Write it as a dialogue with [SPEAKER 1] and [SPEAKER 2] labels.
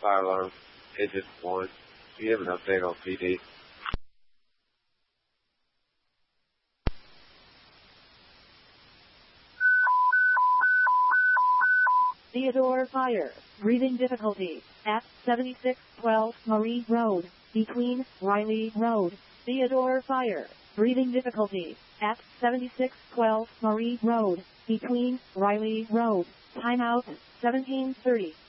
[SPEAKER 1] Fire alarm. Agent 1. Do you have an update on PD?
[SPEAKER 2] Theodore Fire. Breathing difficulty. At 7612 Marie Road. Between Riley Road. Theodore Fire. Breathing difficulty. At 7612 Marie Road. Between Riley Road. Timeout 17:30.